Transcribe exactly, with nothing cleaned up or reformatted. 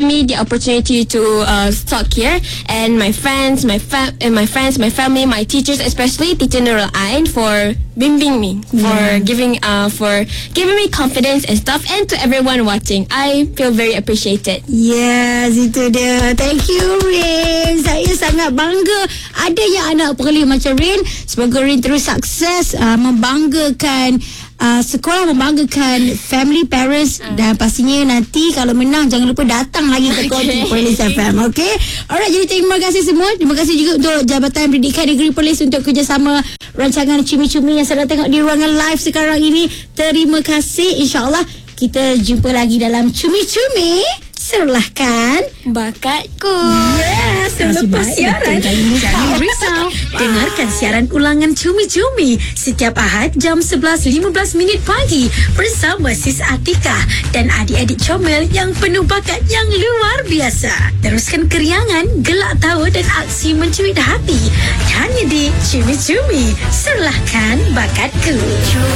me the opportunity to uh, talk here, and my friends, my fa- and my friends, my family, my teachers, especially Teacher Nurul Ain, for bimbing me, for Yeah. giving uh for giving me confidence and stuff, and to everyone watching. I feel very appreciated. Yes, itu dia. Thank you, Rin. Saya sangat bangga ada yang anak Perlis macam Rin. Semoga Rin terus sukses, uh, membanggakan uh, sekolah, membanggakan family, parents, uh. dan pastinya nanti kalau menang jangan lupa datang lagi ke Koti Okay. Perlis F M. Okay? Alright, jadi terima kasih semua. Terima kasih juga untuk Jabatan Pendidikan Negeri Perlis untuk kerjasama rancangan Cumi-Cumi yang sedang tengok di ruangan live sekarang ini. Terima kasih. InsyaAllah kita jumpa lagi dalam Cumi-Cumi. Serlahkan Bakatku. Yes, Selepas siaran, jangan risau. Dengarkan siaran ulangan Cumi-Cumi setiap Ahad jam sebelas lima belas minit pagi bersama Sis Atika dan adik-adik comel yang penuh bakat yang luar biasa. Teruskan keriangan, gelak tawa dan aksi mencuit hati hanya di Cumi-Cumi. Serlahkan bakatku.